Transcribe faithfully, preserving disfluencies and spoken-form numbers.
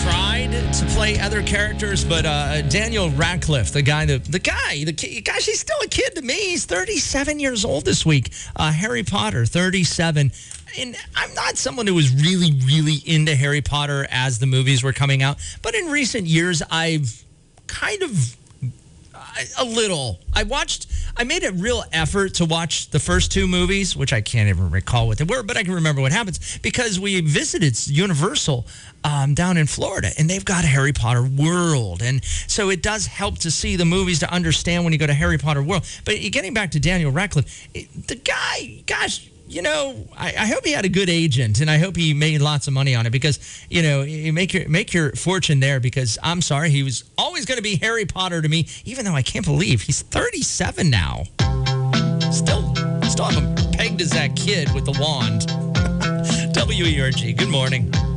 tried to play other characters, but uh, Daniel Radcliffe, the guy, the, the guy, the kid, gosh, he's still a kid to me. He's thirty-seven years old this week. Uh, Harry Potter, thirty-seven. And I'm not someone who was really, really into Harry Potter as the movies were coming out. But in recent years, I've kind of a little. I watched, I made a real effort to watch the first two movies, which I can't even recall what they were, but I can remember what happens because we visited Universal um, down in Florida, and they've got a Harry Potter World. And so it does help to see the movies to understand when you go to Harry Potter World. But getting back to Daniel Radcliffe, the guy, gosh, you know, I, I hope he had a good agent, and I hope he made lots of money on it because, you know, you make your make your fortune there because I'm sorry, he was always going to be Harry Potter to me, even though I can't believe he's thirty-seven now. Still, still have him pegged as that kid with the wand. W E R G, good morning.